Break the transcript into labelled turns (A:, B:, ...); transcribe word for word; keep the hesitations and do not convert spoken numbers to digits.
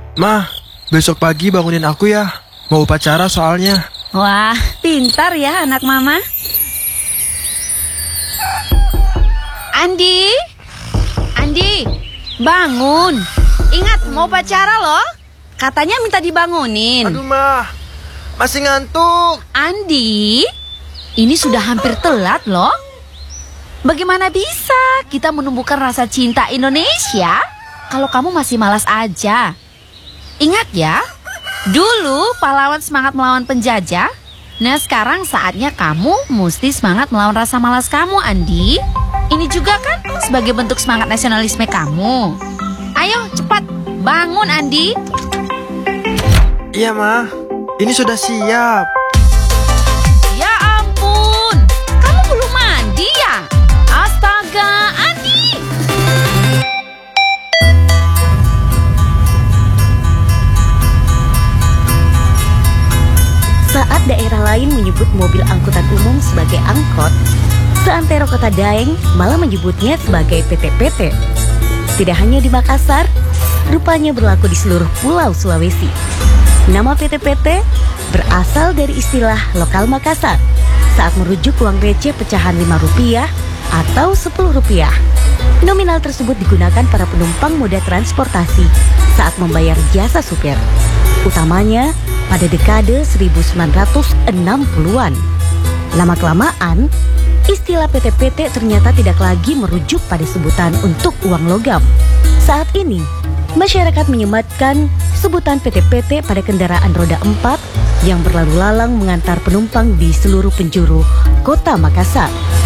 A: Mah, besok pagi bangunin aku ya. Mau upacara soalnya.
B: Wah, pintar ya anak mama. Andi, Andi, bangun. Ingat mau upacara loh. Katanya minta dibangunin.
A: Aduh mah, masih ngantuk.
B: Andi, ini sudah hampir telat loh. Bagaimana bisa kita menumbuhkan rasa cinta Indonesia kalau kamu masih malas aja? Ingat ya, dulu pahlawan semangat melawan penjajah. Nah sekarang saatnya kamu mesti semangat melawan rasa malas kamu, Andi. Ini juga kan sebagai bentuk semangat nasionalisme kamu. Ayo cepat, bangun Andi.
A: Iya mah, ini sudah siap.
B: Ya ampun, kamu belum mandi ya? Astaga, Andi.
C: Saat daerah lain menyebut mobil angkutan umum sebagai angkot, seantero Kota Daeng malah menyebutnya sebagai P T P T. Tidak hanya di Makassar, rupanya berlaku di seluruh pulau Sulawesi. Nama P T P T berasal dari istilah lokal Makassar saat merujuk uang receh pecahan lima rupiah atau sepuluh rupiah. Nominal tersebut digunakan para penumpang moda transportasi saat membayar jasa supir, utamanya pada dekade seribu sembilan ratus enam puluhan. Lama-kelamaan, istilah P T P T ternyata tidak lagi merujuk pada sebutan untuk uang logam. Saat ini, masyarakat menyematkan sebutan P T P T pada kendaraan roda empat yang berlalu lalang mengantar penumpang di seluruh penjuru kota Makassar.